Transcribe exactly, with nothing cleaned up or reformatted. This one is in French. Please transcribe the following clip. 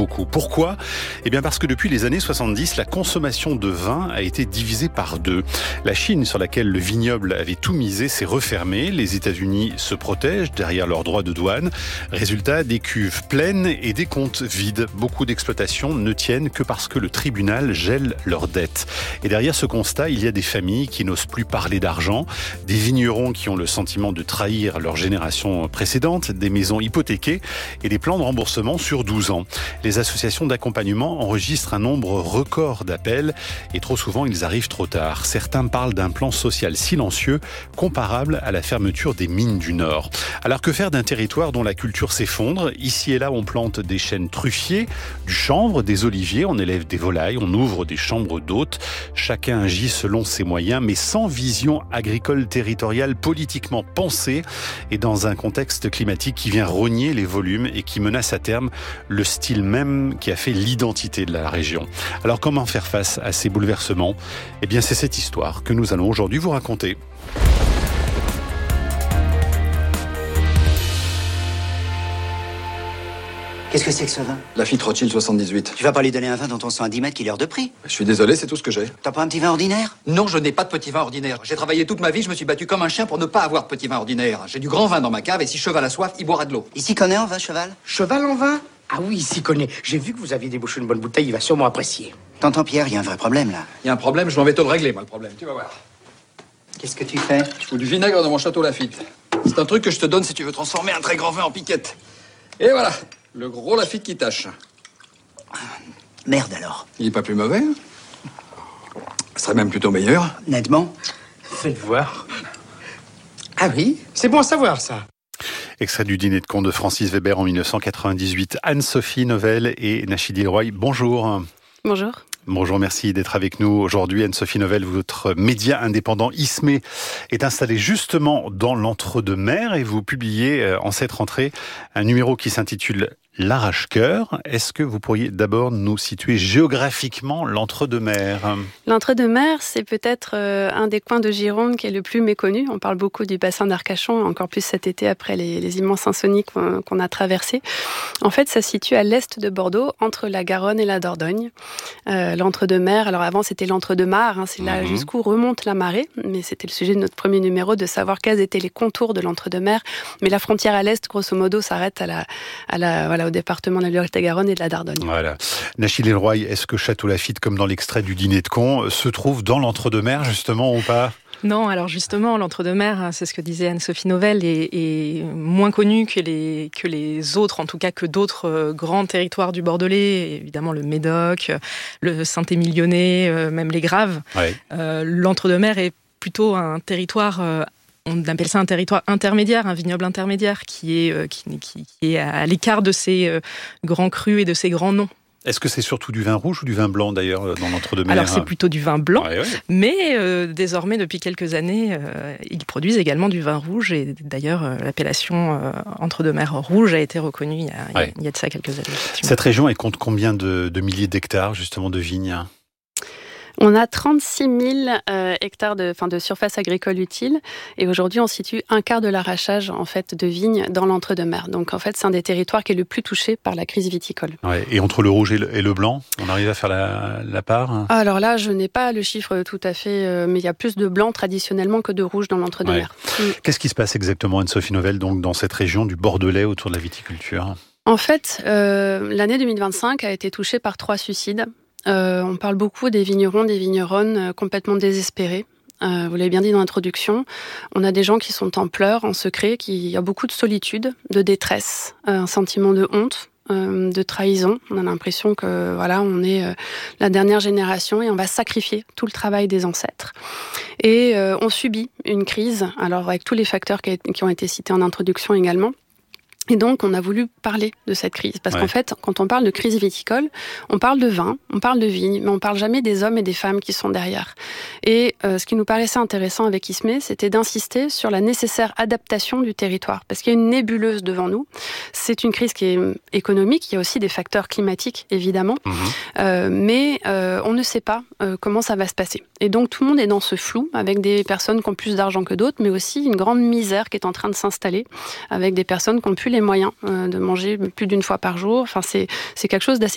beaucoup. Pourquoi ? Eh bien parce que depuis les années soixante-dix, la consommation de vin a été divisée par deux. La Chine, sur laquelle le vignoble avait tout misé, s'est refermée. Les États-Unis se protègent derrière leurs droits de douane. Résultat, des cuves pleines et des comptes vides. Beaucoup d'exploitations ne tiennent que parce que le tribunal gèle leurs dettes. Et derrière ce constat, il y a des familles qui n'osent plus parler d'argent, des vignerons qui ont le sentiment de trahir leur génération précédente, des maisons hypothéquées et des plans de remboursement sur douze ans. Les associations d'accompagnement enregistrent un nombre record d'appels et trop souvent ils arrivent trop tard. Certains parlent d'un plan social silencieux comparable à la fermeture des mines du Nord. Alors que faire d'un territoire dont la culture s'effondre ? Ici et là, on plante des chênes truffiers, du chanvre, des oliviers, on élève des volailles, on ouvre des chambres d'hôtes. Chacun agit selon ses moyens, mais sans vision agricole territoriale politiquement pensée et dans un contexte climatique qui vient rogner les volumes et qui menace à terme le style même qui a fait l'identité de la région. Alors comment faire face à ces bouleversements ? Eh bien c'est cette histoire que nous allons aujourd'hui vous raconter. Qu'est-ce que c'est que ce vin ? Lafitte Rothschild soixante-dix-huit. Tu vas pas lui donner un vin dont on sent à dix mètres qu'il est hors de prix ? Je suis désolé, c'est tout ce que j'ai. T'as pas un petit vin ordinaire ? Non, je n'ai pas de petit vin ordinaire. J'ai travaillé toute ma vie, je me suis battu comme un chien pour ne pas avoir de petit vin ordinaire. J'ai du grand vin dans ma cave et si Cheval a soif, il boira de l'eau. Il s'y connaît en vin, Cheval ? Cheval en vin ? Ah oui, il s'y connaît. J'ai vu que vous aviez débouché une bonne bouteille, il va sûrement apprécier. T'entends, Pierre, il y a un vrai problème, là. Il y a un problème, je m'en vais te le régler, moi, le problème. Tu vas voir. Qu'est-ce que tu fais ? Je fous du vinaigre dans mon château Lafitte. C'est un truc que je te donne si tu veux transformer un très grand vin en piquette. Et voilà, le gros Lafitte qui tâche. Merde, alors. Il est pas plus mauvais. Hein. Ce serait même plutôt meilleur. Nettement ? Faites voir. Ah oui, c'est bon à savoir, ça. Extrait du dîner de con de Francis Weber en dix-neuf cent quatre-vingt-dix-huit. Anne-Sophie Novelle et Nachidi Leroy, bonjour. Bonjour. Bonjour, merci d'être avec nous aujourd'hui. Anne-Sophie Novelle, votre média indépendant Ismé est installé justement dans l'entre-deux-mers et vous publiez en cette rentrée un numéro qui s'intitule L'arrache-cœur. Est-ce que vous pourriez d'abord nous situer géographiquement l'entre-deux-mers ? L'entre-deux-mers, c'est peut-être euh, un des coins de Gironde qui est le plus méconnu. On parle beaucoup du bassin d'Arcachon, encore plus cet été après les, les immenses insomnies qu'on, qu'on a traversées. En fait, ça se situe à l'est de Bordeaux, entre la Garonne et la Dordogne. Euh, l'entre-deux-mers, alors avant c'était l'entre-deux-mares, hein, c'est là mmh. jusqu'où remonte la marée, mais c'était le sujet de notre premier numéro, de savoir quels étaient les contours de l'entre-deux-mers. Mais la frontière à l'est, grosso modo, s'arrête à la, à la, voilà, au département de la Lot-et-Garonne et de la Dordogne. Voilà. Nachidi Leroy, est-ce que Château Lafitte, comme dans l'extrait du dîner de con, se trouve dans l'entre-deux-mers justement ou pas ? Non, alors justement, l'entre-deux-mers, c'est ce que disait Anne-Sophie Novelle, est, est moins connu que les, que les autres, en tout cas que d'autres euh, grands territoires du Bordelais, évidemment le Médoc, le Saint-Émilionnais, euh, même les Graves. Ouais. Euh, l'entre-deux-mers est plutôt un territoire... Euh, On appelle ça un territoire intermédiaire, un vignoble intermédiaire qui est, euh, qui, qui, qui est à l'écart de ces euh, grands crus et de ces grands noms. Est-ce que c'est surtout du vin rouge ou du vin blanc d'ailleurs dans l'entre-deux-mers ? Alors c'est plutôt du vin blanc, ouais, ouais. mais euh, désormais depuis quelques années, euh, ils produisent également du vin rouge et d'ailleurs euh, l'appellation euh, entre-deux-mers rouge a été reconnue il y a, ouais. il y a de ça quelques années. Cette région, elle compte combien de, de milliers d'hectares justement de vignes ? On a trente-six mille euh, hectares de, enfin, de surface agricole utile et aujourd'hui on situe un quart de l'arrachage en fait, de vignes dans l'entre-deux-mers. Donc en fait c'est un des territoires qui est le plus touché par la crise viticole. Ouais, et entre le rouge et le, et le blanc, on arrive à faire la, la part ? Alors là je n'ai pas le chiffre tout à fait, euh, mais il y a plus de blanc traditionnellement que de rouge dans l'entre-deux-mers. Ouais. Mmh. Qu'est-ce qui se passe exactement, Anne-Sophie Novelle, donc, dans cette région du Bordelais autour de la viticulture ? En fait, euh, l'année deux mille vingt-cinq a été touchée par trois suicides. Euh, on parle beaucoup des vignerons, des vigneronnes euh, complètement désespérés. Euh, vous l'avez bien dit dans l'introduction, on a des gens qui sont en pleurs, en secret, qui, il y a beaucoup de solitude, de détresse, euh, un sentiment de honte, euh, de trahison. On a l'impression que voilà, on est euh, la dernière génération et on va sacrifier tout le travail des ancêtres. Et euh, on subit une crise, alors avec tous les facteurs qui, qui ont été cités en introduction également. Et donc, on a voulu parler de cette crise. Parce ouais. qu'en fait, quand on parle de crise viticole, on parle de vin, on parle de vigne, mais on parle jamais des hommes et des femmes qui sont derrière. Et euh, ce qui nous paraissait intéressant avec Ismé, c'était d'insister sur la nécessaire adaptation du territoire. Parce qu'il y a une nébuleuse devant nous. C'est une crise qui est économique. Il y a aussi des facteurs climatiques, évidemment. Mmh. Euh, mais euh, on ne sait pas euh, comment ça va se passer. Et donc, tout le monde est dans ce flou, avec des personnes qui ont plus d'argent que d'autres, mais aussi une grande misère qui est en train de s'installer, avec des personnes qui ont plus les moyens euh, de manger plus d'une fois par jour. Enfin, c'est, c'est quelque chose d'assez